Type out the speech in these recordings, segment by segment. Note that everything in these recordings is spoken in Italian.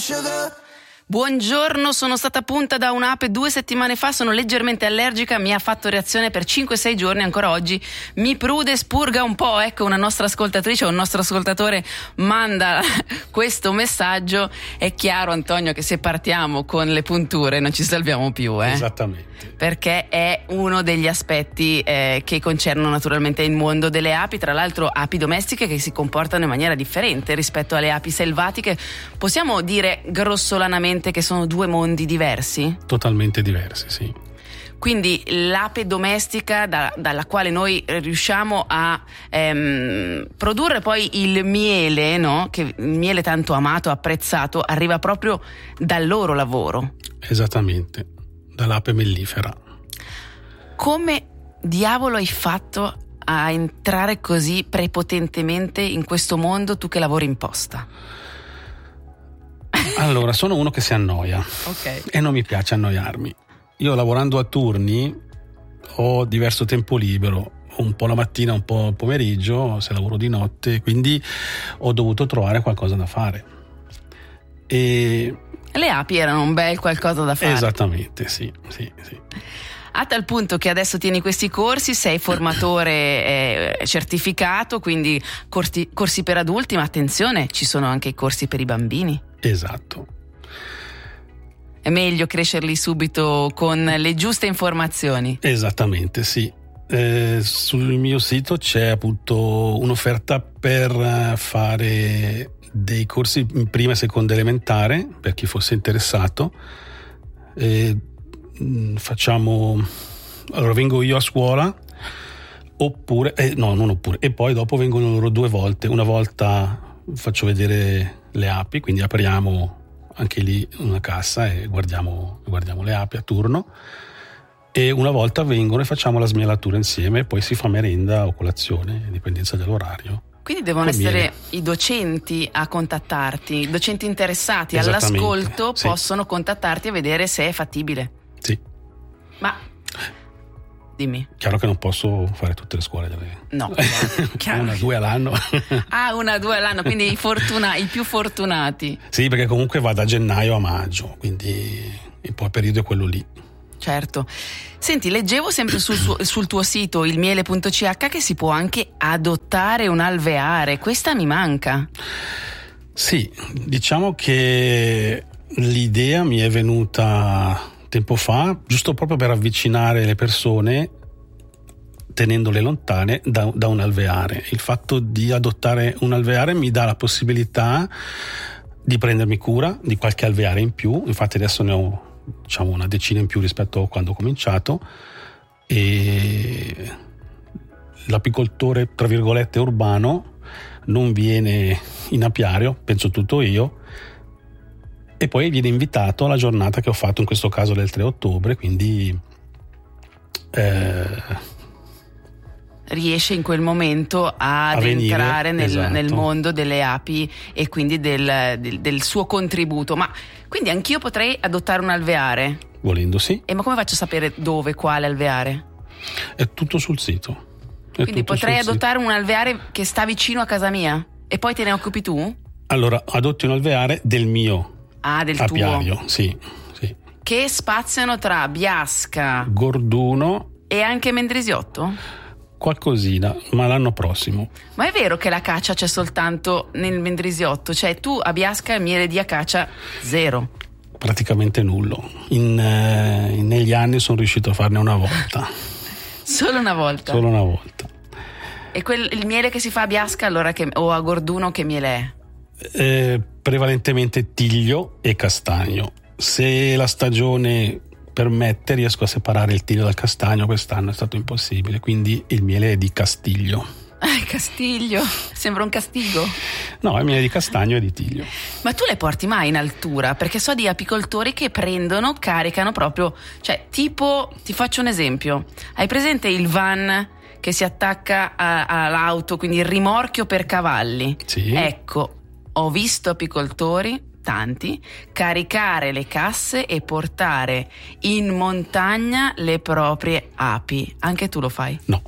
Buongiorno, sono stata punta da un'ape 2 settimane fa, sono leggermente allergica, mi ha fatto reazione per 5-6 giorni, ancora oggi mi prude, spurga un po'. Ecco, una nostra ascoltatrice o un nostro ascoltatore manda questo messaggio. È chiaro, Antonio, che se partiamo con le punture non ci salviamo più, Esattamente. Perché è uno degli aspetti che concernono naturalmente il mondo delle api, tra l'altro api domestiche che si comportano in maniera differente rispetto alle api selvatiche. Possiamo dire grossolanamente che sono due mondi diversi? Totalmente diversi, sì. Quindi l'ape domestica dalla quale noi riusciamo a produrre poi il miele, no? Che il miele tanto amato, apprezzato, arriva proprio dal loro lavoro. Esattamente, dall'ape mellifera. Come diavolo hai fatto a entrare così prepotentemente in questo mondo, tu che lavori in posta? Allora, sono uno che si annoia, Ok. E non mi piace annoiarmi. Io lavorando a turni ho diverso tempo libero, un po' la mattina, un po' il pomeriggio, se lavoro di notte, quindi ho dovuto trovare qualcosa da fare. E Le api erano un bel qualcosa da fare. esattamente, sì. A tal punto che adesso tieni questi corsi, sei formatore certificato, quindi corsi per adulti, ma attenzione, ci sono anche i corsi per i bambini. Esatto. È meglio crescerli subito con le giuste informazioni. Esattamente, sì. Sul mio sito c'è appunto un'offerta per fare dei corsi in prima e seconda elementare per chi fosse interessato. Allora vengo io a scuola e poi dopo vengono loro 2 volte. Una volta faccio vedere le api, quindi apriamo anche lì una cassa e guardiamo le api a turno, e una volta vengono e facciamo la smielatura insieme e poi si fa merenda o colazione in dipendenza dall'orario. Quindi devono essere i docenti a contattarti, i docenti interessati all'ascolto, sì. Possono contattarti e vedere se è fattibile. Sì. Ma dimmi. Chiaro che non posso fare tutte le scuole No, chiaro. 1-2 all'anno. 1-2 all'anno, quindi i più fortunati. Sì, perché comunque va da gennaio a maggio, quindi il periodo è quello lì. Certo. Senti, leggevo sempre sul tuo sito ilmiele.ch che si può anche adottare un alveare. Questa mi manca. Sì, diciamo che l'idea mi è venuta tempo fa, giusto proprio per avvicinare le persone tenendole lontane da un alveare. Il fatto di adottare un alveare mi dà la possibilità di prendermi cura di qualche alveare in più. Infatti adesso ne ho una decina in più rispetto a quando ho cominciato, e l'apicoltore tra virgolette urbano non viene in apiario, penso tutto io, e poi viene invitato alla giornata che ho fatto in questo caso del 3 ottobre, quindi riesce in quel momento ad entrare nel mondo delle api e quindi del suo contributo. Ma quindi anch'io potrei adottare un alveare? Volendo, sì. Ma come faccio a sapere dove, quale alveare? È tutto sul sito. Quindi potrei adottare un alveare che sta vicino a casa mia e poi te ne occupi tu? Allora, adotti un alveare del mio apiario, tuo. Sì. Che spaziano tra Biasca, Gorduno e anche Mendrisiotto? Qualcosina, ma l'anno prossimo. Ma è vero che la caccia c'è soltanto nel Mendrisiotto? Cioè tu a Biasca miele di acacia 0? Praticamente nullo. Negli anni sono riuscito a farne una volta. Solo una volta? Solo una volta. E il miele che si fa a Biasca allora o a Gorduno che miele è? Prevalentemente tiglio e castagno. Se la stagione permette riesco a separare il tiglio dal castagno, quest'anno è stato impossibile, quindi il miele è di castiglio. Castiglio? Sembra un castigo. No, è miele di castagno e di tiglio. Ma tu le porti mai in altura? Perché so di apicoltori che caricano proprio, cioè tipo, ti faccio un esempio, hai presente il van che si attacca all'auto, quindi il rimorchio per cavalli? Sì. Ecco, ho visto apicoltori, tanti, caricare le casse e portare in montagna le proprie api. Anche tu lo fai? No.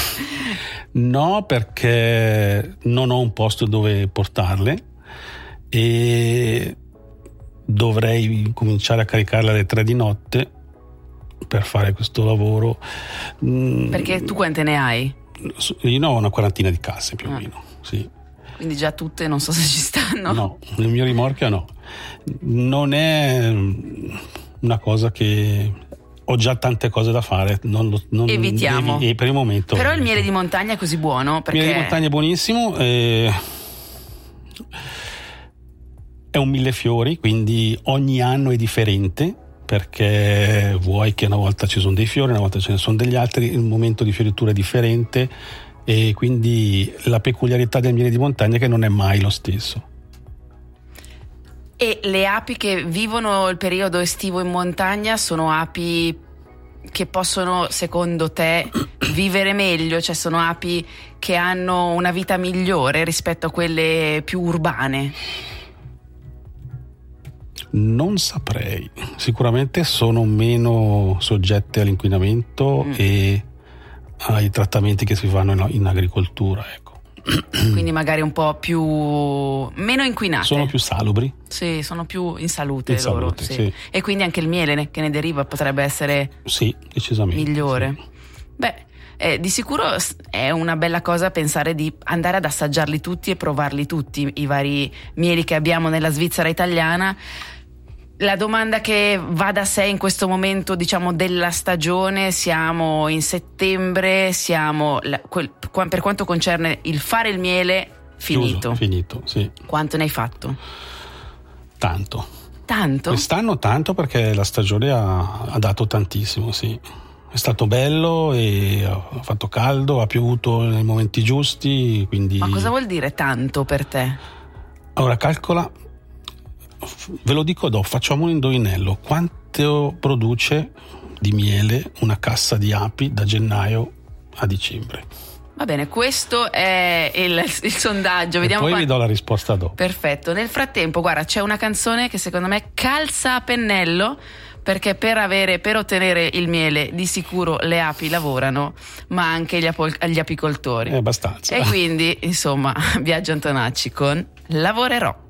No, perché non ho un posto dove portarle e dovrei cominciare a caricarla alle 3 di notte per fare questo lavoro. Perché tu quante ne hai? Io ne ho una quarantina di casse più o meno, sì. Quindi già tutte non so se ci stanno. No, nel mio rimorchio no. Non è una cosa che ho già tante cose da fare, non evitiamo per il momento. Però il miele di montagna è così buono, perché... Il miele di montagna è buonissimo, è un millefiori, quindi ogni anno è differente, perché vuoi che una volta ci sono dei fiori, una volta ce ne sono degli altri, il momento di fioritura è differente, e quindi la peculiarità del miele di montagna è che non è mai lo stesso. E le api che vivono il periodo estivo in montagna sono api che possono, secondo te, vivere meglio? Cioè sono api che hanno una vita migliore rispetto a quelle più urbane? Non saprei, sicuramente sono meno soggette all'inquinamento e ai trattamenti che si fanno in agricoltura, ecco. Quindi magari un po' più meno inquinate. Sono più salubri. Sì, sono più in salute in loro. Salute, sì. Sì. E quindi anche il miele che ne deriva potrebbe essere decisamente migliore. Sì. Beh, di sicuro è una bella cosa pensare di andare ad assaggiarli tutti e provarli tutti, i vari mieli che abbiamo nella Svizzera italiana. La domanda che va da sé in questo momento, diciamo, della stagione, siamo in settembre, per quanto concerne il fare il miele, finito. Finito, sì. Quanto ne hai fatto? Tanto. Tanto? Quest'anno tanto, perché la stagione ha dato tantissimo, sì. È stato bello e ha fatto caldo, ha piovuto nei momenti giusti, quindi... Ma cosa vuol dire tanto per te? Ora calcola, ve lo dico dopo, facciamo un indovinello. Quanto produce di miele una cassa di api da gennaio a dicembre? Va bene, questo è il sondaggio. Vediamo e poi vi do la risposta dopo. Perfetto. Nel frattempo, guarda, c'è una canzone che secondo me calza a pennello, perché per ottenere il miele di sicuro le api lavorano, ma anche gli apicoltori. È abbastanza. E quindi, insomma, Biagio Antonacci con Lavorerò.